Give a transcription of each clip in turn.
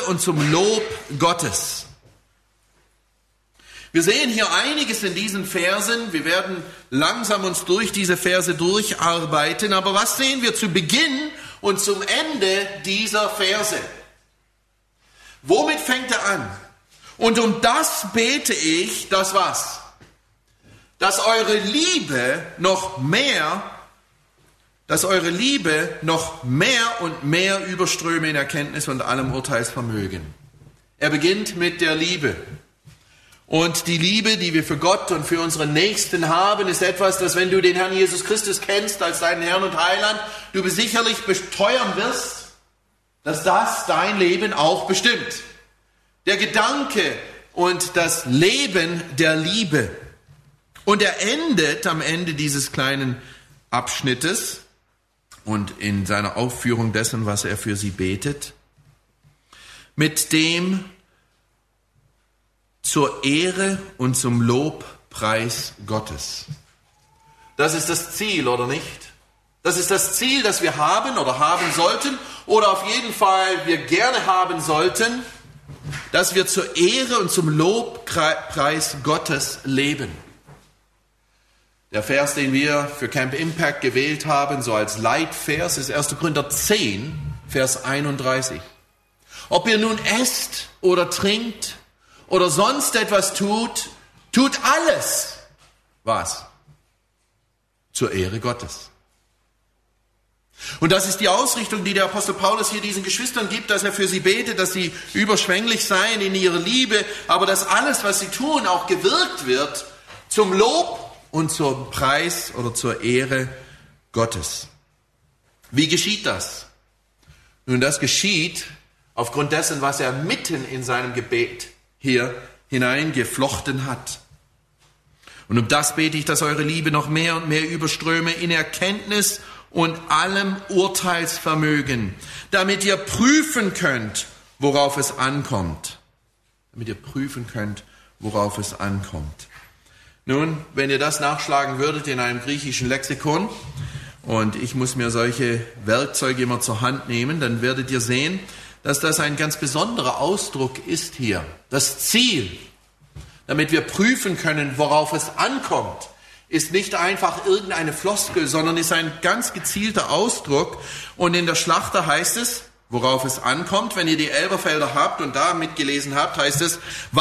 und zum Lob Gottes. Wir sehen hier einiges in diesen Versen. Wir werden langsam uns durch diese Verse durcharbeiten. Aber was sehen wir zu Beginn und zum Ende dieser Verse? Womit fängt er an? Und um das bete ich, dass was? Dass eure Liebe noch mehr und mehr überströme in Erkenntnis und allem Urteilsvermögen. Er beginnt mit der Liebe. Und die Liebe, die wir für Gott und für unseren Nächsten haben, ist etwas, das, wenn du den Herrn Jesus Christus kennst als deinen Herrn und Heiland, du sicherlich beteuern wirst, dass das dein Leben auch bestimmt. Der Gedanke und das Leben der Liebe. Und er endet am Ende dieses kleinen Abschnittes und in seiner Aufführung dessen, was er für sie betet, mit dem zur Ehre und zum Lobpreis Gottes. Das ist das Ziel, oder nicht? Das ist das Ziel, das wir haben oder haben sollten oder auf jeden Fall wir gerne haben sollten, dass wir zur Ehre und zum Lobpreis Gottes leben. Der Vers, den wir für Camp Impact gewählt haben, so als Leitvers, ist 1. Korinther 10, Vers 31. Ob ihr nun esst oder trinkt oder sonst etwas tut alles. Was? Zur Ehre Gottes. Und das ist die Ausrichtung, die der Apostel Paulus hier diesen Geschwistern gibt, dass er für sie betet, dass sie überschwänglich seien in ihrer Liebe, aber dass alles, was sie tun, auch gewirkt wird zum Lob und zum Preis oder zur Ehre Gottes. Wie geschieht das? Nun, das geschieht aufgrund dessen, was er mitten in seinem Gebet hier hineingeflochten hat. Und um das bete ich, dass eure Liebe noch mehr und mehr überströme in Erkenntnis und allem Urteilsvermögen, damit ihr prüfen könnt, worauf es ankommt. Damit ihr prüfen könnt, worauf es ankommt. Nun, wenn ihr das nachschlagen würdet in einem griechischen Lexikon, und ich muss mir solche Werkzeuge immer zur Hand nehmen, dann werdet ihr sehen, dass das ein ganz besonderer Ausdruck ist hier. Das Ziel, damit wir prüfen können, worauf es ankommt, ist nicht einfach irgendeine Floskel, sondern ist ein ganz gezielter Ausdruck. Und in der Schlachter heißt es, worauf es ankommt. Wenn ihr die Elberfelder habt und da mitgelesen habt, heißt es,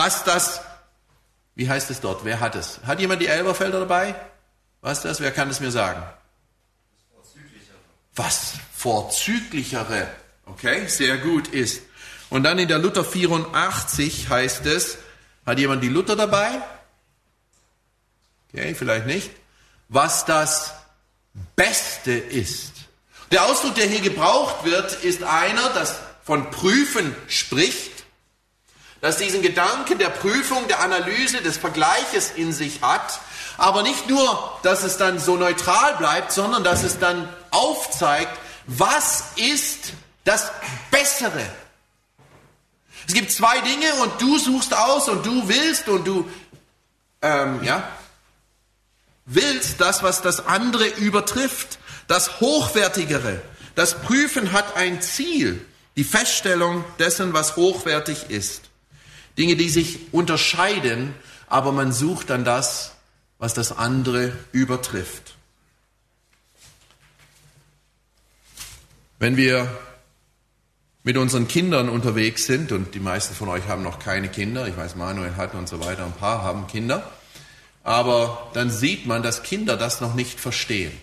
wie heißt es dort? Wer hat es? Hat jemand die Elberfelder dabei? Was ist das? Wer kann es mir sagen? Was Vorzüglichere. Okay, sehr gut ist. Und dann in der Luther 84 heißt es, hat jemand die Luther dabei? Okay, vielleicht nicht. Was das Beste ist. Der Ausdruck, der hier gebraucht wird, ist einer, das von Prüfen spricht, das diesen Gedanken der Prüfung, der Analyse, des Vergleiches in sich hat, aber nicht nur, dass es dann so neutral bleibt, sondern dass es dann aufzeigt, was ist das Bessere. Es gibt zwei Dinge und du suchst aus und du willst und du willst das, was das andere übertrifft, das Hochwertigere. Das Prüfen hat ein Ziel, die Feststellung dessen, was hochwertig ist. Dinge, die sich unterscheiden, aber man sucht dann das, was das andere übertrifft. Wenn wir mit unseren Kindern unterwegs sind, und die meisten von euch haben noch keine Kinder, ich weiß, Manuel hat und so weiter, ein paar haben Kinder, aber dann sieht man, dass Kinder das noch nicht verstehen.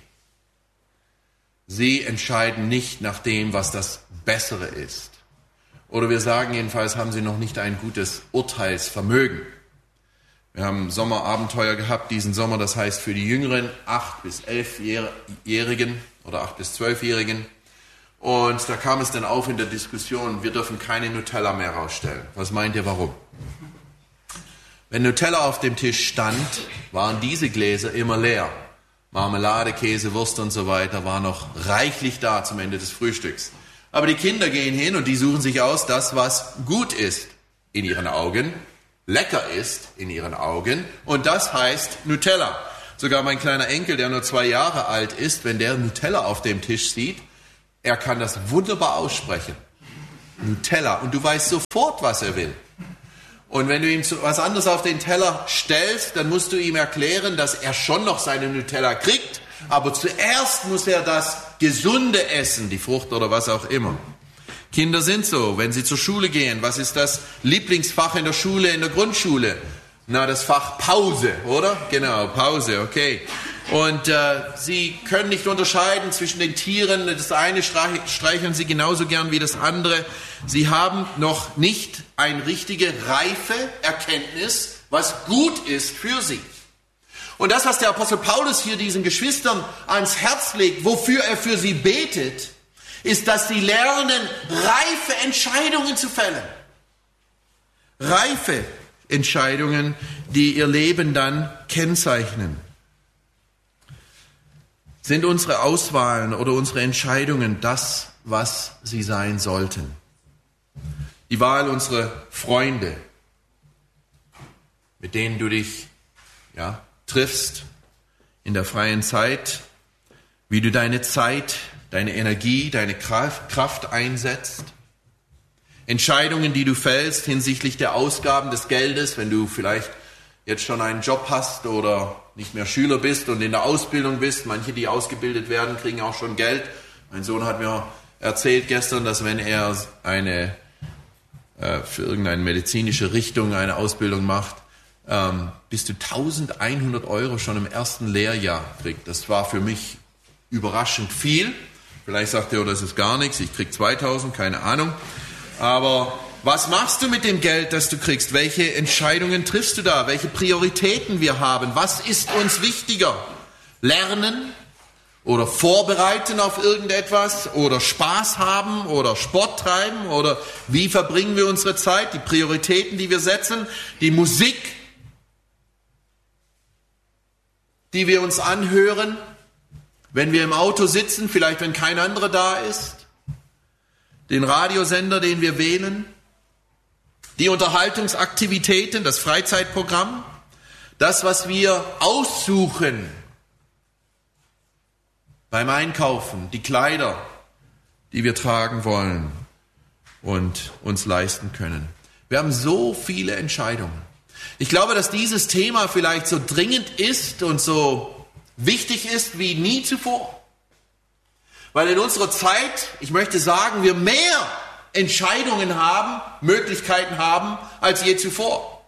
Sie entscheiden nicht nach dem, was das Bessere ist. Oder wir sagen jedenfalls, haben sie noch nicht ein gutes Urteilsvermögen. Wir haben Sommerabenteuer gehabt diesen Sommer, das heißt für die jüngeren 8- bis 11-Jährigen oder 8- bis 12-Jährigen. Und da kam es dann auf in der Diskussion, wir dürfen keine Nutella mehr rausstellen. Was meint ihr, warum? Wenn Nutella auf dem Tisch stand, waren diese Gläser immer leer. Marmelade, Käse, Wurst und so weiter war noch reichlich da zum Ende des Frühstücks. Aber die Kinder gehen hin und die suchen sich aus das, was gut ist in ihren Augen, lecker ist in ihren Augen, und das heißt Nutella. Sogar mein kleiner Enkel, der nur 2 Jahre alt ist, wenn der Nutella auf dem Tisch sieht, er kann das wunderbar aussprechen. Nutella. Und du weißt sofort, was er will. Und wenn du ihm was anderes auf den Teller stellst, dann musst du ihm erklären, dass er schon noch seine Nutella kriegt, aber zuerst muss er das Gesunde essen, die Frucht oder was auch immer. Kinder sind so, wenn sie zur Schule gehen. Was ist das Lieblingsfach in der Schule, in der Grundschule? Na, das Fach Pause, oder? Genau, Pause, okay. Und sie können nicht unterscheiden zwischen den Tieren. Das eine streicheln sie genauso gern wie das andere. Sie haben noch nicht eine richtige reife Erkenntnis, was gut ist für sie. Und das, was der Apostel Paulus hier diesen Geschwistern ans Herz legt, wofür er für sie betet, ist, dass sie lernen, reife Entscheidungen zu fällen. Reife Entscheidungen, die ihr Leben dann kennzeichnen. Sind unsere Auswahlen oder unsere Entscheidungen das, was sie sein sollten? Die Wahl unserer Freunde, mit denen du dich triffst in der freien Zeit, wie du deine Zeit, deine Energie, deine Kraft einsetzt. Entscheidungen, die du fällst hinsichtlich der Ausgaben des Geldes, wenn du vielleicht jetzt schon einen Job hast oder nicht mehr Schüler bist und in der Ausbildung bist. Manche, die ausgebildet werden, kriegen auch schon Geld. Mein Sohn hat mir erzählt gestern, dass wenn er für irgendeine medizinische Richtung eine Ausbildung macht, bis zu 1.100 € schon im ersten Lehrjahr kriegt. Das war für mich überraschend viel. Vielleicht sagt er, das ist gar nichts, ich krieg 2.000, keine Ahnung. Aber was machst du mit dem Geld, das du kriegst? Welche Entscheidungen triffst du da? Welche Prioritäten wir haben? Was ist uns wichtiger? Lernen oder vorbereiten auf irgendetwas oder Spaß haben oder Sport treiben oder wie verbringen wir unsere Zeit? Die Prioritäten, die wir setzen, die Musik, die wir uns anhören, wenn wir im Auto sitzen, vielleicht wenn kein anderer da ist, den Radiosender, den wir wählen, die Unterhaltungsaktivitäten, das Freizeitprogramm, das, was wir aussuchen beim Einkaufen, die Kleider, die wir tragen wollen und uns leisten können. Wir haben so viele Entscheidungen. Ich glaube, dass dieses Thema vielleicht so dringend ist und so wichtig ist wie nie zuvor. Weil in unserer Zeit, ich möchte sagen, wir mehr Entscheidungen haben, Möglichkeiten haben, als je zuvor.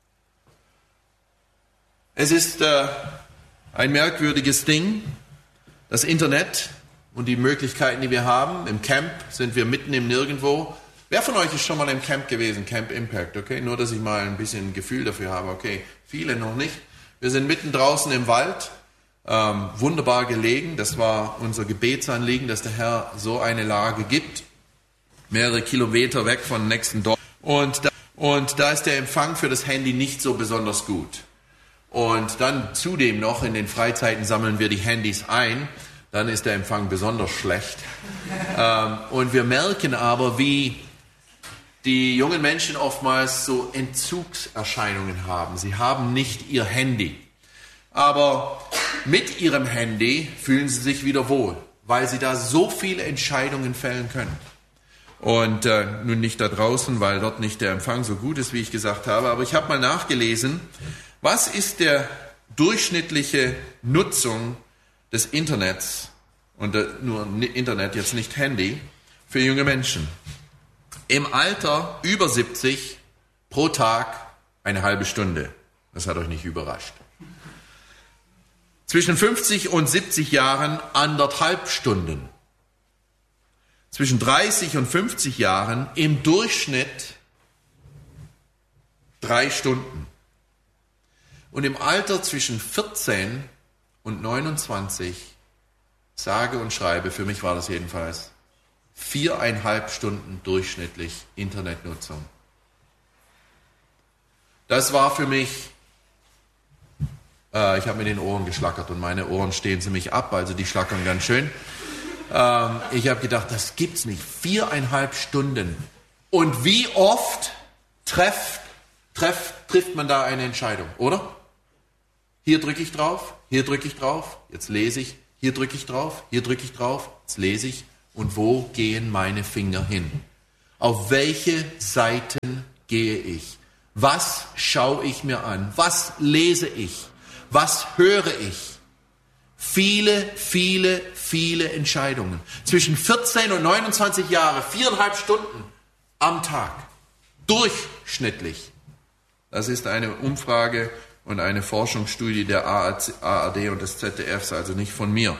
Es ist ein merkwürdiges Ding, das Internet und die Möglichkeiten, die wir haben. Im Camp sind wir mitten im Nirgendwo. Wer von euch ist schon mal im Camp gewesen? Camp Impact, okay? Nur, dass ich mal ein bisschen ein Gefühl dafür habe, okay? Viele noch nicht. Wir sind mitten draußen im Wald, wunderbar gelegen. Das war unser Gebetsanliegen, dass der Herr so eine Lage gibt. Mehrere Kilometer weg vom nächsten Dorf. Und da ist der Empfang für das Handy nicht so besonders gut. Und dann zudem noch, in den Freizeiten sammeln wir die Handys ein. Dann ist der Empfang besonders schlecht. Und wir merken aber, wie die jungen Menschen oftmals so Entzugserscheinungen haben. Sie haben nicht ihr Handy. Aber mit ihrem Handy fühlen sie sich wieder wohl, weil sie da so viele Entscheidungen fällen können. Und nun nicht da draußen, weil dort nicht der Empfang so gut ist, wie ich gesagt habe. Aber ich habe mal nachgelesen, was ist der durchschnittliche Nutzung des Internets, und nur Internet, jetzt nicht Handy, für junge Menschen? Im Alter über 70 pro Tag eine halbe Stunde. Das hat euch nicht überrascht. Zwischen 50 und 70 Jahren 1,5 Stunden. Zwischen 30 und 50 Jahren im Durchschnitt 3 Stunden. Und im Alter zwischen 14 und 29, sage und schreibe, für mich war das jedenfalls, 4,5 Stunden durchschnittlich Internetnutzung. Das war für mich, ich habe mit den Ohren geschlackert und meine Ohren stehen ziemlich ab, also die schlackern ganz schön. Ich habe gedacht, das gibt's nicht. 4,5 Stunden. Und wie oft trifft man da eine Entscheidung, oder? Hier drücke ich drauf, hier drücke ich drauf, jetzt lese ich, hier drücke ich drauf, hier drücke ich drauf, jetzt lese ich. Und wo gehen meine Finger hin? auf welche Seiten gehe ich? Was schaue ich mir an? Was lese ich? Was höre ich? Viele Entscheidungen. Zwischen 14 und 29 Jahre, 4,5 Stunden am Tag. Durchschnittlich. Das ist eine Umfrage und eine Forschungsstudie der ARD und des ZDFs, also nicht von mir.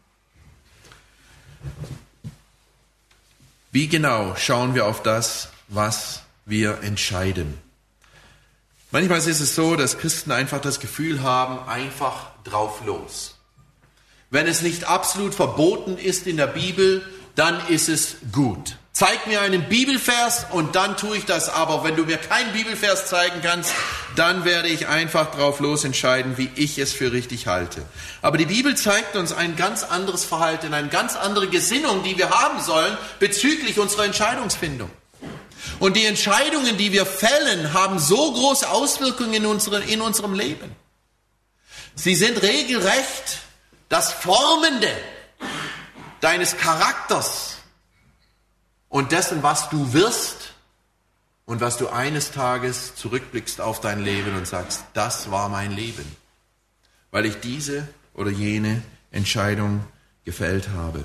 Wie genau schauen wir auf das, was wir entscheiden? Manchmal ist es so, dass Christen einfach das Gefühl haben, einfach drauf los. Wenn es nicht absolut verboten ist in der Bibel, dann ist es gut. Zeig mir einen Bibelvers und dann tue ich das. Aber wenn du mir keinen Bibelvers zeigen kannst, dann werde ich einfach drauf los entscheiden, wie ich es für richtig halte. Aber die Bibel zeigt uns ein ganz anderes Verhalten, eine ganz andere Gesinnung, die wir haben sollen bezüglich unserer Entscheidungsfindung. Und die Entscheidungen, die wir fällen, haben so große Auswirkungen in unserem Leben. Sie sind regelrecht das Formende deines Charakters und dessen, was du wirst und was du eines Tages zurückblickst auf dein Leben und sagst, das war mein Leben, weil ich diese oder jene Entscheidung gefällt habe.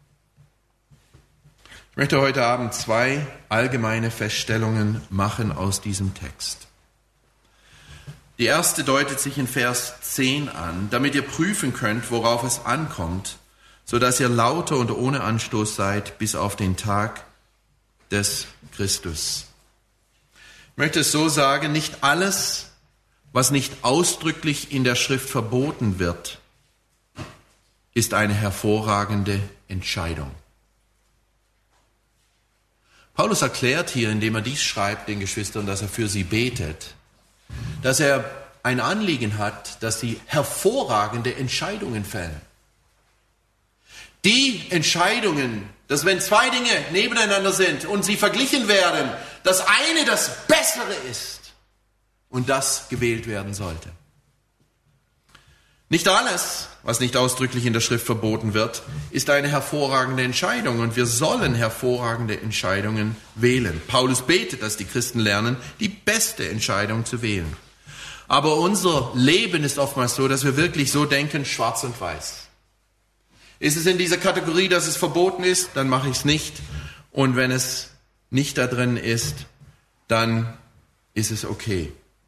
Ich möchte heute Abend 2 allgemeine Feststellungen machen aus diesem Text. Die erste deutet sich in Vers 10 an, damit ihr prüfen könnt, worauf es ankommt, so dass ihr lauter und ohne Anstoß seid bis auf den Tag des Christus. Ich möchte es so sagen, nicht alles, was nicht ausdrücklich in der Schrift verboten wird, ist eine hervorragende Entscheidung. Paulus erklärt hier, indem er dies schreibt, den Geschwistern, dass er für sie betet, dass er ein Anliegen hat, dass sie hervorragende Entscheidungen fällen. Die Entscheidungen, dass wenn 2 Dinge nebeneinander sind und sie verglichen werden, das eine das Bessere ist und das gewählt werden sollte. Nicht alles, was nicht ausdrücklich in der Schrift verboten wird, ist eine hervorragende Entscheidung und wir sollen hervorragende Entscheidungen wählen. Paulus betet, dass die Christen lernen, die beste Entscheidung zu wählen. Aber unser Leben ist oftmals so, dass wir wirklich so denken, schwarz und weiß. Ist es in dieser Kategorie, dass es verboten ist, dann mache ich es nicht. Und wenn es nicht da drin ist, dann ist es okay.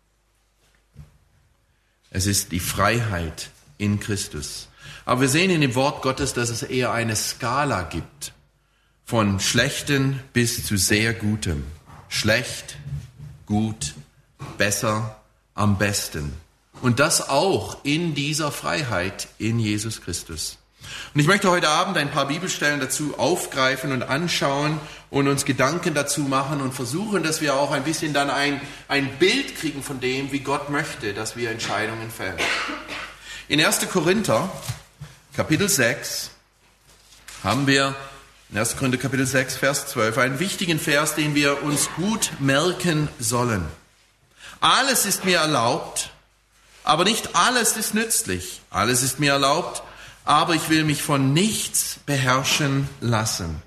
Es ist die Freiheit in Christus. Aber wir sehen in dem Wort Gottes, dass es eher eine Skala gibt. Von Schlechten bis zu sehr Gutem. Schlecht, gut, besser, am besten. Und das auch in dieser Freiheit in Jesus Christus. Und ich möchte heute Abend ein paar Bibelstellen dazu aufgreifen und anschauen und uns Gedanken dazu machen und versuchen, dass wir auch ein bisschen dann ein Bild kriegen von dem, wie Gott möchte, dass wir Entscheidungen fällen. In 1. Korinther, Kapitel 6, haben wir in 1. Korinther, Kapitel 6, Vers 12, einen wichtigen Vers, den wir uns gut merken sollen. Alles ist mir erlaubt, aber nicht alles ist nützlich. Alles ist mir erlaubt, aber ich will mich von nichts beherrschen lassen.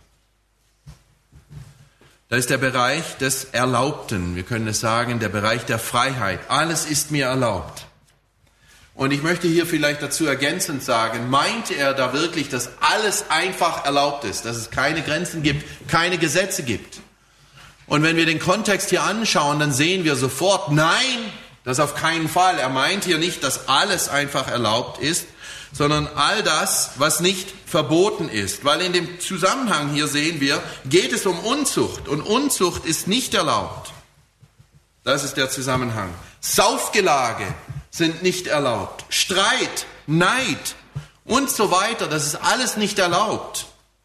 Da ist der Bereich des Erlaubten. Wir können es sagen, der Bereich der Freiheit. Alles ist mir erlaubt. Und ich möchte hier vielleicht dazu ergänzend sagen, meinte er da wirklich, dass alles einfach erlaubt ist, dass es keine Grenzen gibt, keine Gesetze gibt? Und wenn wir den Kontext hier anschauen, dann sehen wir sofort, nein, das auf keinen Fall. Er meint hier nicht, dass alles einfach erlaubt ist, sondern all das, was nicht verboten ist. Weil in dem Zusammenhang hier sehen wir, geht es um Unzucht. Und Unzucht ist nicht erlaubt. Das ist der Zusammenhang. Saufgelage sind nicht erlaubt. Streit, Neid und so weiter, das ist alles nicht erlaubt.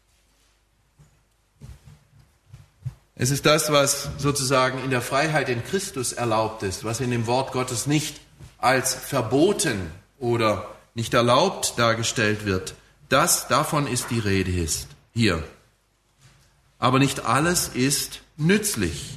Es ist das, was sozusagen in der Freiheit in Christus erlaubt ist, was in dem Wort Gottes nicht als verboten oder nicht erlaubt dargestellt wird. Davon ist die Rede hier. Aber nicht alles ist nützlich.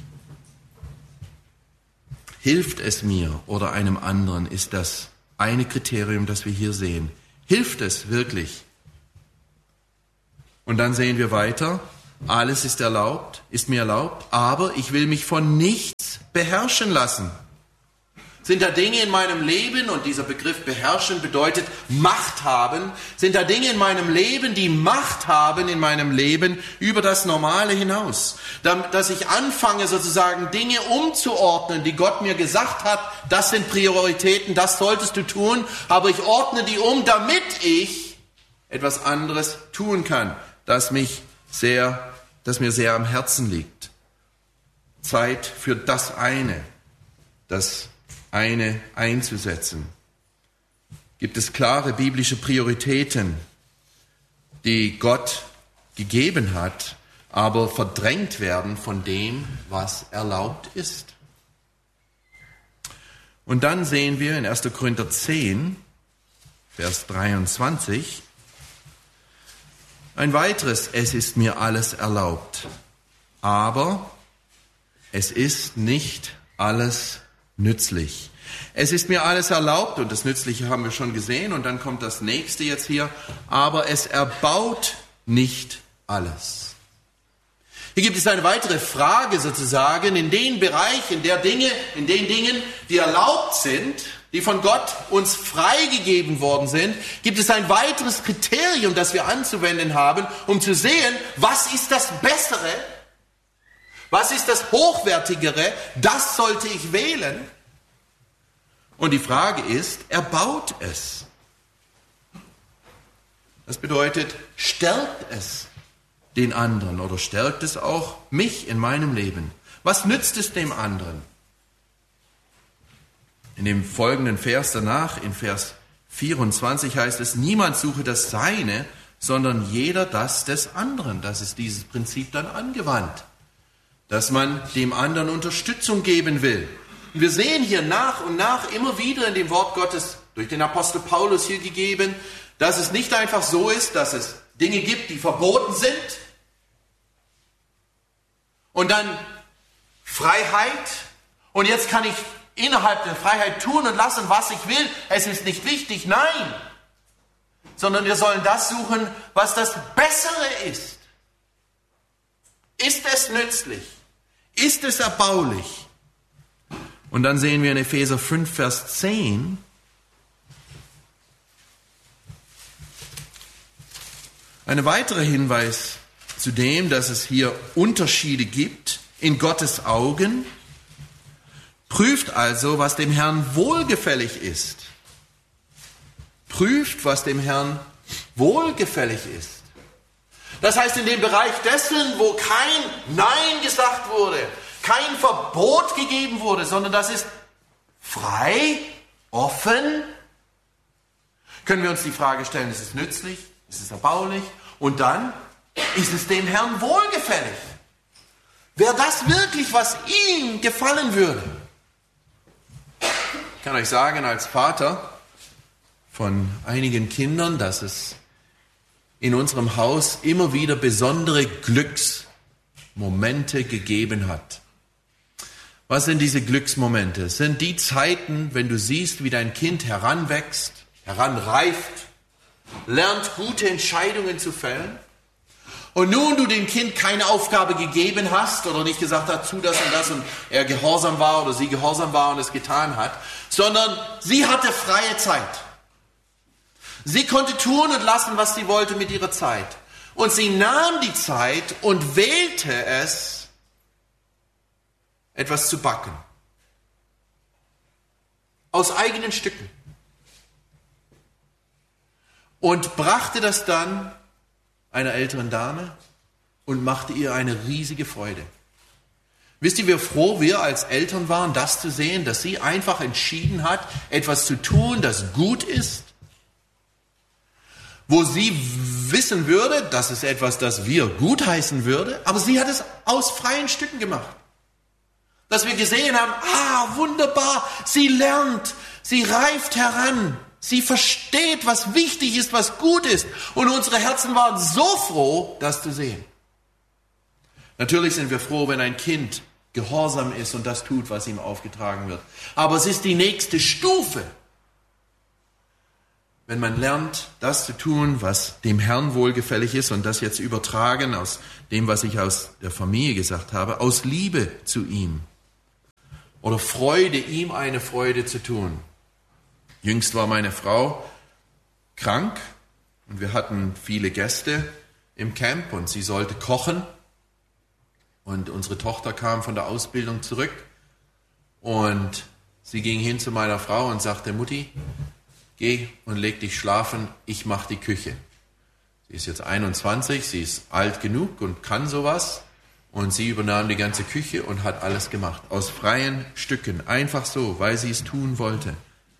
Hilft es mir oder einem anderen, ist das eine Kriterium, das wir hier sehen. Hilft es wirklich? Und dann sehen wir weiter, alles ist mir erlaubt, aber ich will mich von nichts beherrschen lassen. Sind da Dinge in meinem Leben, und dieser Begriff beherrschen bedeutet Macht haben, sind da Dinge in meinem Leben, die Macht haben in meinem Leben über das Normale hinaus? Dass ich anfange sozusagen Dinge umzuordnen, die Gott mir gesagt hat, das sind Prioritäten, das solltest du tun, aber ich ordne die um, damit ich etwas anderes tun kann, das mir sehr am Herzen liegt. Zeit für das eine einzusetzen. Gibt es klare biblische Prioritäten, die Gott gegeben hat, aber verdrängt werden von dem, was erlaubt ist? Und dann sehen wir in 1. Korinther 10, Vers 23, ein weiteres, es ist mir alles erlaubt, aber es ist nicht alles nützlich. Es ist mir alles erlaubt, und das Nützliche haben wir schon gesehen, und dann kommt das nächste jetzt hier, aber es erbaut nicht alles. Hier gibt es eine weitere Frage sozusagen, in den Bereichen, in den Dingen, die erlaubt sind, die von Gott uns freigegeben worden sind, gibt es ein weiteres Kriterium, das wir anzuwenden haben, um zu sehen, was ist das Bessere, was ist das Hochwertigere, das sollte ich wählen. Und die Frage ist, erbaut es? Das bedeutet, stärkt es den anderen oder stärkt es auch mich in meinem Leben? Was nützt es dem anderen? In dem folgenden Vers danach, in Vers 24 heißt es, niemand suche das Seine, sondern jeder das des anderen. Das ist dieses Prinzip dann angewandt, dass man dem anderen Unterstützung geben will. Und wir sehen hier nach und nach immer wieder in dem Wort Gottes, durch den Apostel Paulus hier gegeben, dass es nicht einfach so ist, dass es Dinge gibt, die verboten sind und dann Freiheit und jetzt kann ich innerhalb der Freiheit tun und lassen, was ich will. Es ist nicht wichtig, nein, sondern wir sollen das suchen, was das Bessere ist. Ist es nützlich? Ist es erbaulich? Und dann sehen wir in Epheser 5, Vers 10, ein weiterer Hinweis zu dem, dass es hier Unterschiede gibt in Gottes Augen. Prüft also, was dem Herrn wohlgefällig ist. Prüft, was dem Herrn wohlgefällig ist. Das heißt, in dem Bereich dessen, wo kein Nein gesagt wurde, kein Verbot gegeben wurde, sondern das ist frei, offen, können wir uns die Frage stellen, ist es nützlich, ist es erbaulich? Und dann, ist es dem Herrn wohlgefällig? Wäre das wirklich, was ihm gefallen würde? Ich kann euch sagen, als Vater von einigen Kindern, dass es in unserem Haus immer wieder besondere Glücksmomente gegeben hat. Was sind diese Glücksmomente? Es sind die Zeiten, wenn du siehst, wie dein Kind heranwächst, heranreift, lernt, gute Entscheidungen zu fällen. Und nun du dem Kind keine Aufgabe gegeben hast oder nicht gesagt hast, tu das und er gehorsam war oder sie gehorsam war und es getan hat, sondern sie hatte freie Zeit. Sie konnte tun und lassen, was sie wollte mit ihrer Zeit. Und sie nahm die Zeit und wählte es, etwas zu backen. Aus eigenen Stücken. Und brachte das dann einer älteren Dame und machte ihr eine riesige Freude. Wisst ihr, wie froh wir als Eltern waren, das zu sehen, dass sie einfach entschieden hat, etwas zu tun, das gut ist, wo sie wissen würde, das ist etwas, das wir gutheißen würde, aber sie hat es aus freien Stücken gemacht. Dass wir gesehen haben, wunderbar, sie lernt, sie reift heran, sie versteht, was wichtig ist, was gut ist. Und unsere Herzen waren so froh, das zu sehen. Natürlich sind wir froh, wenn ein Kind gehorsam ist und das tut, was ihm aufgetragen wird. Aber es ist die nächste Stufe. wenn man lernt, das zu tun, was dem Herrn wohlgefällig ist, und das jetzt übertragen aus dem, was ich aus der Familie gesagt habe, aus Liebe zu ihm oder Freude, ihm eine Freude zu tun. Jüngst war meine Frau krank und wir hatten viele Gäste im Camp und sie sollte kochen und unsere Tochter kam von der Ausbildung zurück und sie ging hin zu meiner Frau und sagte, Mutti, geh und leg dich schlafen, ich mache die Küche. Sie ist jetzt 21, sie ist alt genug und kann sowas. Und sie übernahm die ganze Küche und hat alles gemacht. Aus freien Stücken, einfach so, weil sie es tun wollte.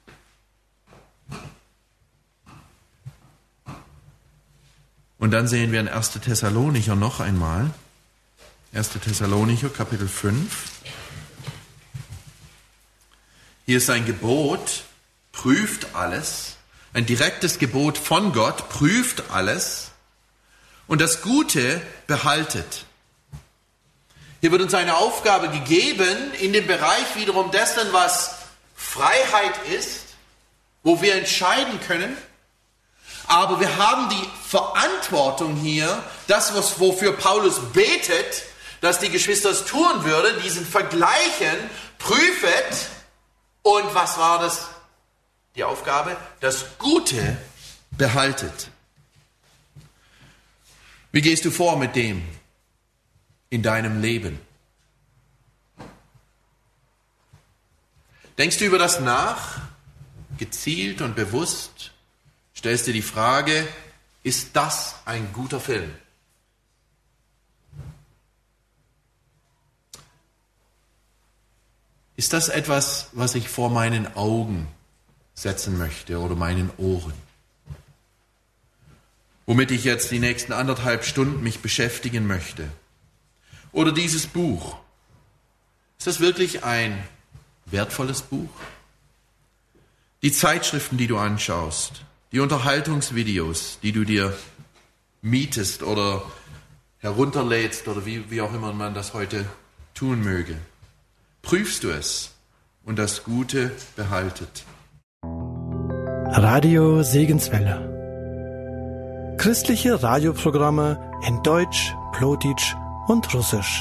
Und dann sehen wir in 1. Thessalonicher noch einmal. 1. Thessalonicher, Kapitel 5. Hier ist ein Gebot, prüft alles, ein direktes Gebot von Gott, prüft alles und das Gute behaltet. Hier wird uns eine Aufgabe gegeben in dem Bereich wiederum dessen, was Freiheit ist, wo wir entscheiden können, aber wir haben die Verantwortung hier, das, wofür Paulus betet, dass die Geschwister es tun würden, diesen vergleichen, prüfet und was war das? Die Aufgabe, das Gute behaltet. Wie gehst du vor mit dem in deinem Leben? Denkst du über das nach, gezielt und bewusst? Stellst dir die Frage, ist das ein guter Film? Ist das etwas, was ich vor meinen Augen setzen möchte oder meinen Ohren? Womit ich jetzt die nächsten 1,5 Stunden mich beschäftigen möchte? Oder dieses Buch? Ist das wirklich ein wertvolles Buch? Die Zeitschriften, die du anschaust, die Unterhaltungsvideos, die du dir mietest oder herunterlädst oder wie auch immer man das heute tun möge. Prüfst du es und das Gute behaltet. Radio Segenswelle. Christliche Radioprogramme in Deutsch, Plotitsch und Russisch.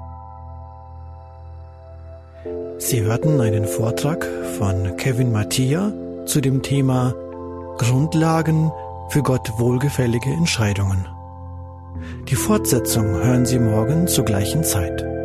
Sie hörten einen Vortrag von Kevin Mattia zu dem Thema Grundlagen für Gott wohlgefällige Entscheidungen. Die Fortsetzung hören Sie morgen zur gleichen Zeit.